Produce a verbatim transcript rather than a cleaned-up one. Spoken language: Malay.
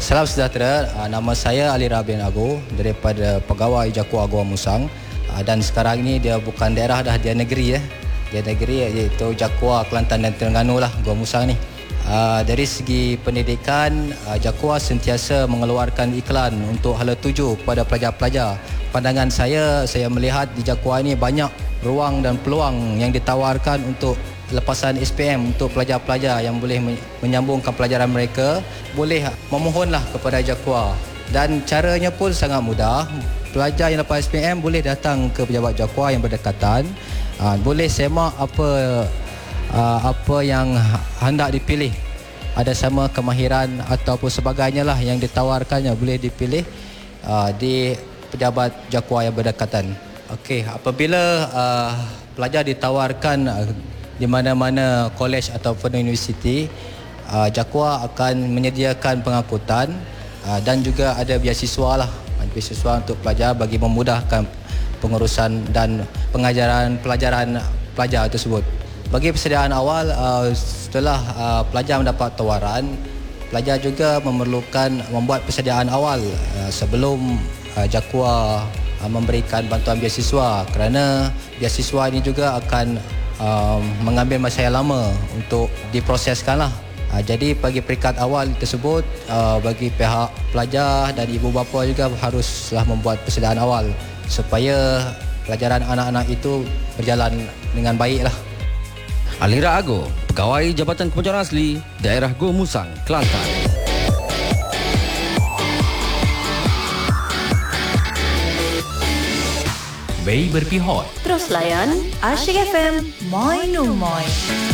Salam sejahtera, nama saya Alira bin Agu daripada Pegawai Jakua Gua Musang, dan sekarang ini dia bukan daerah dah, dia negeri ya. Dia negeri iaitu Jakua, Kelantan dan Terengganu lah Gua Musang ni. Dari segi pendidikan, Jakua sentiasa mengeluarkan iklan untuk hala tuju kepada pelajar-pelajar. Pandangan saya, saya melihat di Jakua ini banyak ruang dan peluang yang ditawarkan untuk lepasan S P M untuk pelajar-pelajar yang boleh menyambungkan pelajaran mereka, boleh memohonlah kepada Jakua. Dan caranya pun sangat mudah. Pelajar yang lepas S P M boleh datang ke pejabat Jakua yang berdekatan, boleh semak apa apa yang hendak dipilih. Ada sama kemahiran ataupun sebagainya lah yang ditawarkannya, boleh dipilih di pejabat Jakua yang berdekatan. Okey, apabila uh, pelajar ditawarkan uh, di mana-mana kolej ataupun universiti, uh, Jakua akan menyediakan pengangkutan uh, dan juga ada beasiswa lah, beasiswa untuk pelajar bagi memudahkan pengurusan dan pengajaran pelajaran pelajar tersebut. Bagi persediaan awal, uh, setelah uh, pelajar mendapat tawaran, pelajar juga memerlukan membuat persediaan awal uh, sebelum uh, Jakua uh, memberikan bantuan beasiswa, kerana beasiswa ini juga akan uh, mengambil masa yang lama untuk diproseskan lah. Uh, jadi bagi peringkat awal tersebut, uh, bagi pihak pelajar dan ibu bapa juga haruslah membuat persediaan awal supaya pelajaran anak-anak itu berjalan dengan baik lah. Alira Ago, Pegawai Jabatan Kepenjaraan Asli, Daerah Gua Musang, Kelantan. Bei berpihak. Terus layan Asyik F M, Moi Nu Moi.